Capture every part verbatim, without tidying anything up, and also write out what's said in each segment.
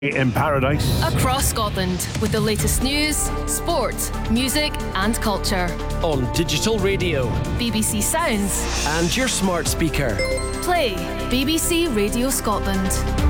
In paradise. Across Scotland with the latest news, sport, music and culture. On digital radio, B B C Sounds and your smart speaker. Play B B C Radio Scotland.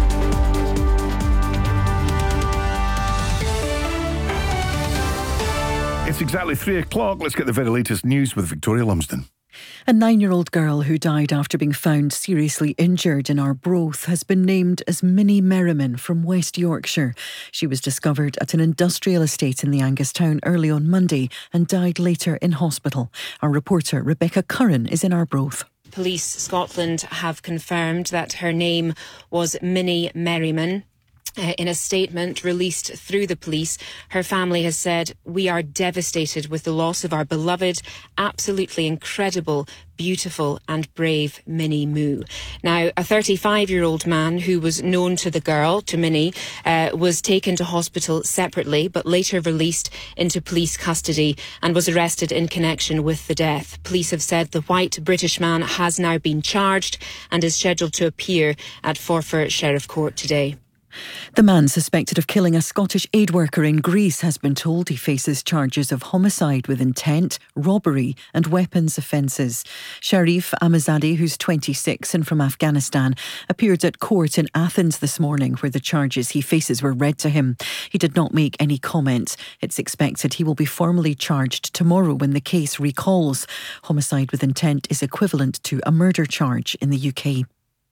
It's exactly three o'clock. Let's get the very latest news with Victoria Lumsden. A nine-year-old girl who died after being found seriously injured in Arbroath has been named as Minnie Merriman from West Yorkshire. She was discovered at an industrial estate in the Angus town early on Monday and died later in hospital. Our reporter Rebecca Curran is in Arbroath. Police Scotland have confirmed that her name was Minnie Merriman. Uh, in a statement released through the police, her family has said, "We are devastated with the loss of our beloved, absolutely incredible, beautiful and brave Minnie Moo." Now, a thirty-five-year-old man who was known to the girl, to Minnie, uh, was taken to hospital separately but later released into police custody and was arrested in connection with the death. Police have said the white British man has now been charged and is scheduled to appear at Forfar Sheriff Court today. The man suspected of killing a Scottish aid worker in Greece has been told he faces charges of homicide with intent, robbery and weapons offences. Sharif Ahmadzadeh, who's twenty-six and from Afghanistan, appeared at court in Athens this morning where the charges he faces were read to him. He did not make any comment. It's expected he will be formally charged tomorrow when the case recalls. Homicide with intent is equivalent to a murder charge in the U K.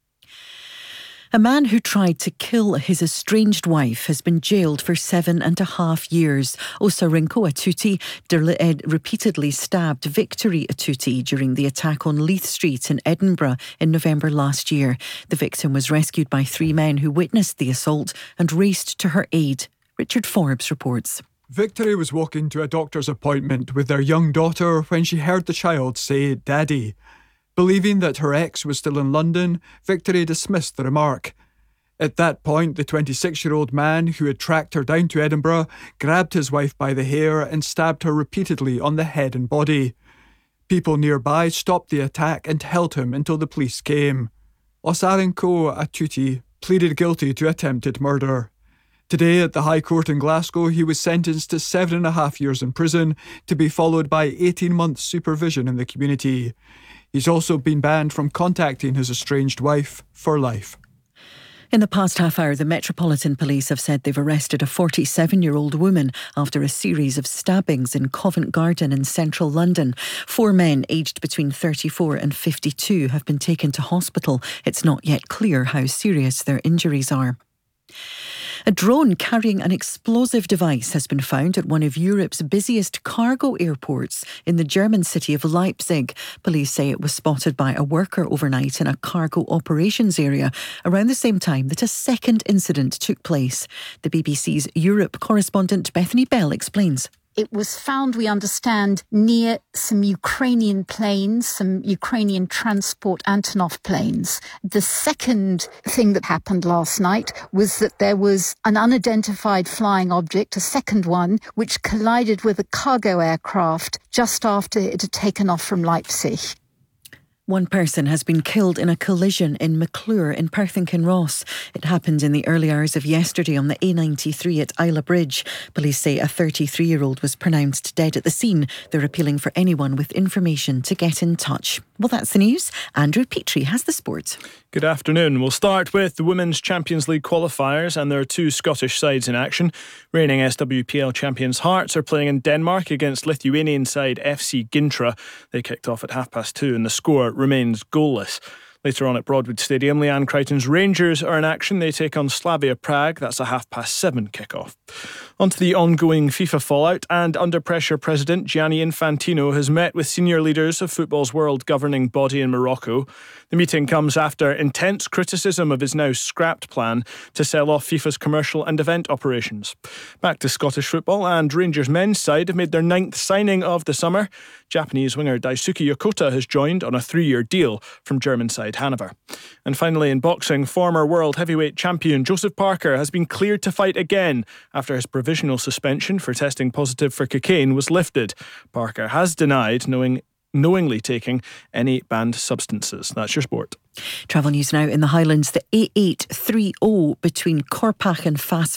A man who tried to kill his estranged wife has been jailed for seven and a half years. Osarinko Atuti repeatedly stabbed Victory Atuti during the attack on Leith Street in Edinburgh in November last year. The victim was rescued by three men who witnessed the assault and raced to her aid. Richard Forbes reports. Victory was walking to a doctor's appointment with their young daughter when she heard the child say, "Daddy." Believing that her ex was still in London, Victory dismissed the remark. At that point, the twenty-six-year-old man who had tracked her down to Edinburgh grabbed his wife by the hair and stabbed her repeatedly on the head and body. People nearby stopped the attack and held him until the police came. Osarinko Atuti pleaded guilty to attempted murder. Today at the High Court in Glasgow, he was sentenced to seven and a half years in prison to be followed by eighteen months supervision in the community. He's also been banned from contacting his estranged wife for life. In the past half hour, the Metropolitan Police have said they've arrested a forty-seven-year-old woman after a series of stabbings in Covent Garden in central London. Four men aged between thirty-four and fifty-two have been taken to hospital. It's not yet clear how serious their injuries are. A drone carrying an explosive device has been found at one of Europe's busiest cargo airports in the German city of Leipzig. Police say it was spotted by a worker overnight in a cargo operations area around the same time that a second incident took place. The B B C's Europe correspondent Bethany Bell explains. It was found, we understand, near some Ukrainian planes, some Ukrainian transport Antonov planes. The second thing that happened last night was that there was an unidentified flying object, a second one, which collided with a cargo aircraft just after it had taken off from Leipzig. One person has been killed in a collision in McClure in Perth and Kinross. It happened in the early hours of yesterday on the A ninety-three at Isla Bridge. Police say a thirty-three-year-old was pronounced dead at the scene. They're appealing for anyone with information to get in touch. Well, that's the news. Andrew Petrie has the sport. Good afternoon. We'll start with the Women's Champions League qualifiers, and there are two Scottish sides in action. Reigning S W P L champions Hearts are playing in Denmark against Lithuanian side F C Gintra. They kicked off at half past two and the score remains goalless. Later on at Broadwood Stadium, Leanne Crichton's Rangers are in action. They take on Slavia Prague. That's a half past seven kick-off. On to the ongoing FIFA fallout, and under pressure President Gianni Infantino has met with senior leaders of football's world governing body in Morocco. The meeting comes after intense criticism of his now scrapped plan to sell off FIFA's commercial and event operations. Back to Scottish football, and Rangers men's side have made their ninth signing of the summer. Japanese winger Daisuke Yokota has joined on a three-year deal from German side Hanover. And finally in boxing, former world heavyweight champion Joseph Parker has been cleared to fight again after his provisional suspension for testing positive for cocaine was lifted. Parker has denied knowing knowingly taking any banned substances. That's your sport. Travel news now in the Highlands. The A eight thirty between Corpach and Fass